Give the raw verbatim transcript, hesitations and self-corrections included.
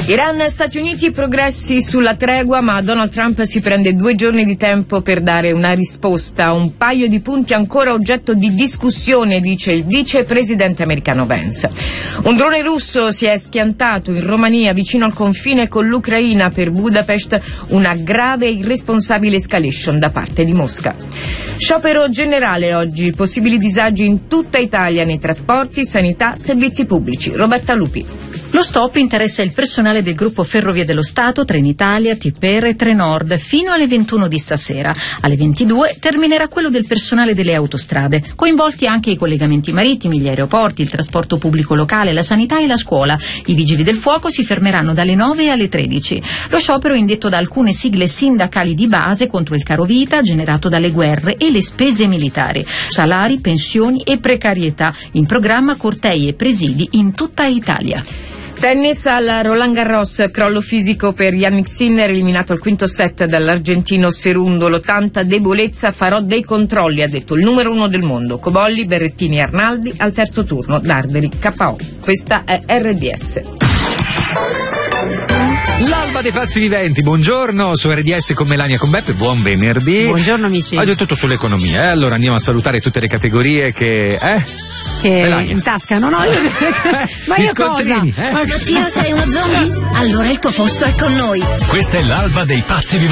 Iran e Stati Uniti, progressi sulla tregua, ma Donald Trump si prende due giorni di tempo per dare una risposta. Un paio di punti ancora oggetto di discussione, dice il vicepresidente americano Vance. Un drone russo si è schiantato in Romania vicino al confine con l'Ucraina. Per Budapest una grave e irresponsabile escalation da parte di Mosca. Sciopero generale oggi, possibili disagi in tutta Italia nei trasporti, sanità, servizi pubblici. Roberta Lupi. Lo stop interessa il personale del gruppo Ferrovie dello Stato, Trenitalia, T P R e Trenord fino alle ventuno di stasera. Alle ventidue terminerà quello del personale delle autostrade, coinvolti anche i collegamenti marittimi, gli aeroporti, il trasporto pubblico locale, la sanità e la scuola. I vigili del fuoco si fermeranno dalle nove alle tredici. Lo sciopero è indetto da alcune sigle sindacali di base contro il caro vita generato dalle guerre e le spese militari. Salari, pensioni e precarietà. In programma cortei e presidi in tutta Italia. Tennis al Roland Garros, crollo fisico per Yannick Sinner, eliminato al quinto set dall'argentino Cerundolo. Tanta debolezza, farò dei controlli, ha detto il numero uno del mondo. Cobolli, Berrettini e Arnaldi al terzo turno, Darderi K O. Questa è R D S. L'alba dei pazzi viventi, buongiorno su R D S con Melania con Beppe, buon venerdì. Buongiorno amici. Oggi è tutto sull'economia, eh? Allora andiamo a salutare tutte le categorie che... Eh? Che in tasca, no, no, io... ma io cosa? Eh? Mattia, sei uno zombie? Allora il tuo posto è con noi. Questa è l'alba dei pazzi viventi.